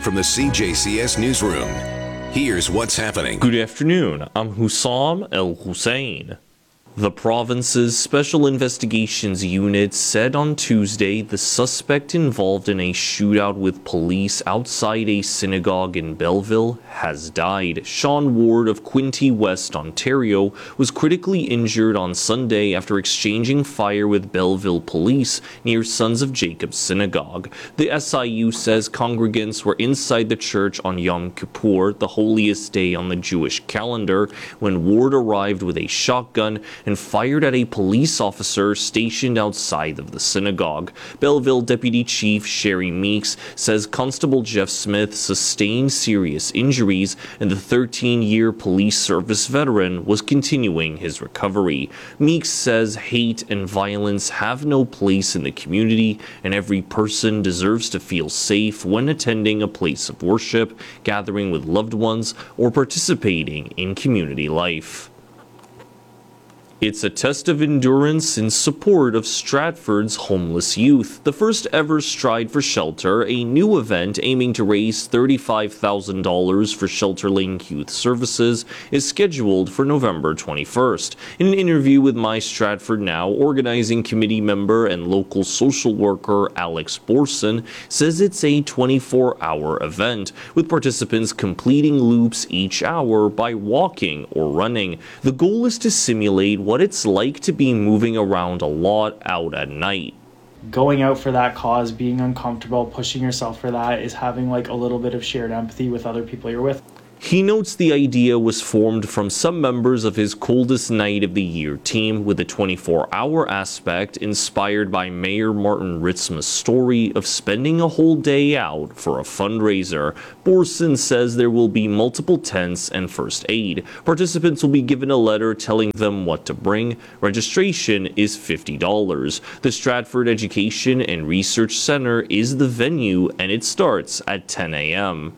from the CJCS Newsroom. Here's what's happening. Good afternoon. I'm Hussam El Hussein. The province's Special Investigations Unit said on Tuesday the suspect involved in a shootout with police outside a synagogue in Belleville has died. Sean Ward of Quinte West, Ontario, was critically injured on Sunday after exchanging fire with Belleville police near Sons of Jacob Synagogue. The SIU says congregants were inside the church on Yom Kippur, the holiest day on the Jewish calendar, when Ward arrived with a shotgun and fired at a police officer stationed outside of the synagogue. Belleville Deputy Chief Sherry Meeks says Constable Jeff Smith sustained serious injuries and the 13-year police service veteran was continuing his recovery. Meeks says hate and violence have no place in the community and every person deserves to feel safe when attending a place of worship, gathering with loved ones, or participating in community life. It's a test of endurance in support of Stratford's homeless youth. The first ever Stride for Shelter, a new event aiming to raise $35,000 for ShelterLink Youth Services, is scheduled for November 21st. In an interview with My Stratford Now, organizing committee member and local social worker Alex Borson says it's a 24-hour event, with participants completing loops each hour by walking or running. The goal is to simulate what it's like to be moving around a lot out at night. Going out for that cause, being uncomfortable, pushing yourself for that is having like a little bit of shared empathy with other people you're with. He notes the idea was formed from some members of his Coldest Night of the Year team, with a 24-hour aspect inspired by Mayor Martin Ritzma's story of spending a whole day out for a fundraiser. Borson says there will be multiple tents and first aid. Participants will be given a letter telling them what to bring. Registration is $50. The Stratford Education and Research Center is the venue, and it starts at 10 a.m.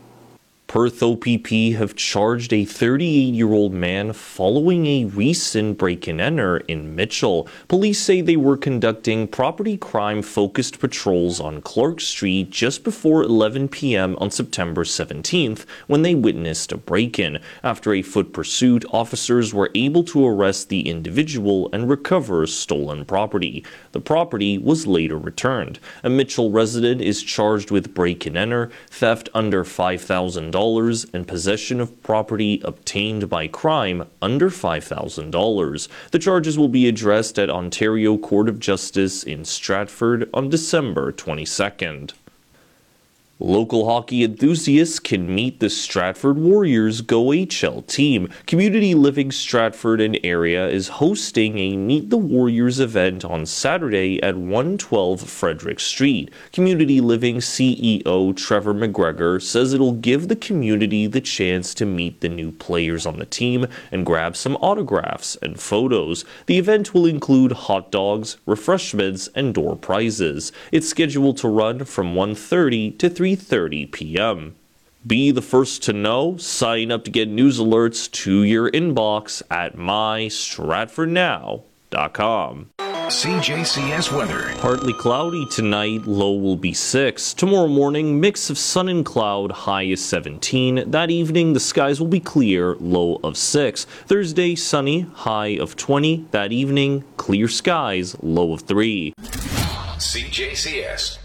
Perth OPP have charged a 38-year-old man following a recent break-and-enter in Mitchell. Police say they were conducting property crime-focused patrols on Clark Street just before 11 p.m. on September 17th when they witnessed a break-in. After a foot pursuit, officers were able to arrest the individual and recover stolen property. The property was later returned. A Mitchell resident is charged with break-and-enter, theft under $5,000, and possession of property obtained by crime under $5,000. The charges will be addressed at Ontario Court of Justice in Stratford on December 22nd. Local hockey enthusiasts can meet the Stratford Warriors GO-HL team. Community Living Stratford and area is hosting a Meet the Warriors event on Saturday at 112 Frederick Street. Community Living CEO Trevor McGregor says it'll give the community the chance to meet the new players on the team and grab some autographs and photos. The event will include hot dogs, refreshments, and door prizes. It's scheduled to run from 1:30 to 3:30 p.m. Be the first to know. Sign up to get news alerts to your inbox at mystratfordnow.com. CJCS weather. Partly cloudy tonight, low will be 6. Tomorrow morning, mix of sun and cloud, high is 17. That evening, the skies will be clear, low of 6. Thursday, sunny, high of 20. That evening, clear skies, low of 3. CJCS.